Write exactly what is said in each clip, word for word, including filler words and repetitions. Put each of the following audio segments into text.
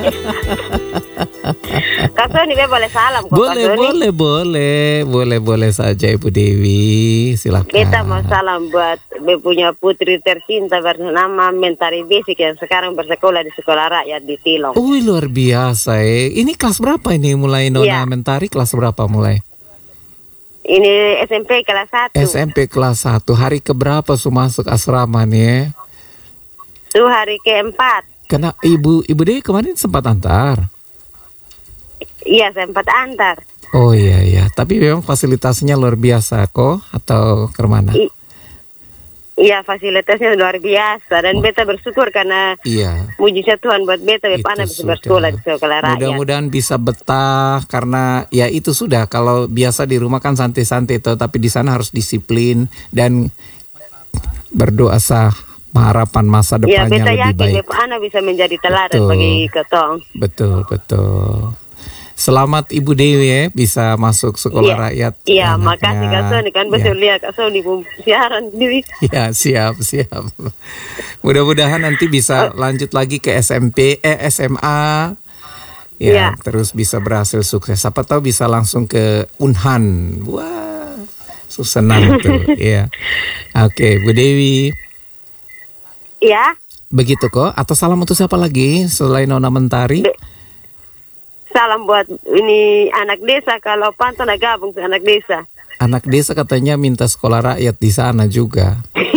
Kak Sony be boleh salam kok. Boleh, Kak Sony. boleh, boleh, boleh, boleh saja Ibu Dewi, silakan. Kita mau salam buat be punya putri tercinta bernama Mentari Basic yang sekarang bersekolah di sekolah rakyat di Tilong. Wih, luar biasa eh. Ini kelas berapa ini mulai Nona Ya. Mentari? Kelas berapa mulai? Ini S M P kelas satu. S M P kelas satu. Hari keberapa su masuk asrama nih ya? Itu hari keempat. Karena Ibu Ibu Dewi kemarin sempat antar. Iya, sempat antar. Oh iya iya, tapi memang fasilitasnya luar biasa kok atau ke mana? I- Iya, fasilitasnya luar biasa dan Oh. beta bersyukur karena Iya. mujizat Tuhan buat beta Itu beta bisa sudah. bersekolah di sekolah rakyat. Mudah-mudahan bisa betah karena ya itu sudah, kalau biasa di rumah kan santai-santai tuh, tapi di sana harus disiplin dan berdoa sah harapan masa Ya, depannya beta lebih yakin baik. beta anak bisa menjadi teladan Betul. bagi ketong. Betul, betul. Selamat Ibu Dewi ya, bisa masuk sekolah Iya. rakyat. Iya, anaknya. makasih Kak Sony kan Iya. bisa lihat Kak Sony pun siaran diri. Ya, siap, siap. Mudah-mudahan nanti bisa lanjut lagi ke S M P, eh S M A. Ya, Ya. terus bisa berhasil sukses. Siapa tahu bisa langsung ke Unhan. Wah, so senang tuh. Ya. Oke, Bu Dewi. Ya, Begitu kok. Atau salam untuk siapa lagi selain Nona Mentari? Be- salam buat ini anak desa kalau pantau nak gabung ke anak desa. Anak desa katanya minta sekolah rakyat di sana juga.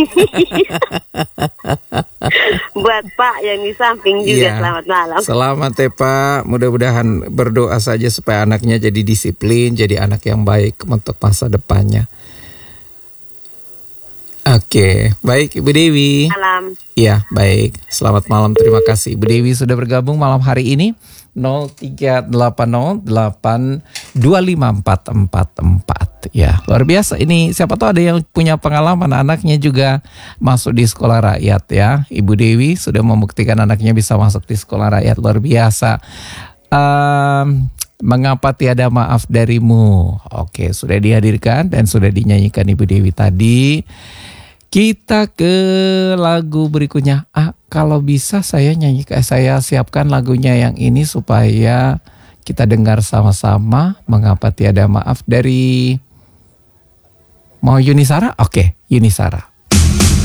Buat Pak yang di samping juga Iya. selamat malam. Selamat ya Pak. Mudah-mudahan berdoa saja supaya anaknya jadi disiplin, jadi anak yang baik untuk masa depannya. Oke, baik Ibu Dewi. Malam. Iya, baik. Selamat malam. Terima kasih Ibu Dewi sudah bergabung malam hari ini. nol tiga delapan nol delapan dua lima empat empat empat. Ya, luar biasa. Ini siapa tahu ada yang punya pengalaman anaknya juga masuk di sekolah rakyat ya. Ibu Dewi sudah membuktikan anaknya bisa masuk di sekolah rakyat, luar biasa. Um, Mengapa tiada maaf darimu? Oke, sudah dihadirkan dan sudah dinyanyikan Ibu Dewi tadi. Kita ke lagu berikutnya. Ah, kalau bisa saya nyanyi, saya siapkan lagunya yang ini supaya kita dengar sama-sama. Mengapa tiada maaf dari mau Yuni Sara? Oke, Yuni Sara.